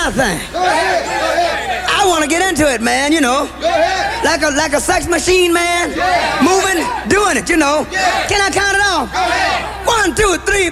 my thing. Go ahead. Go ahead. I want to get into it, man, you know. Go ahead. Like a sex machine, man. Yeah. Moving, doing it, you know. Yeah. Can I count it off? Go ahead. 1, 2, 3,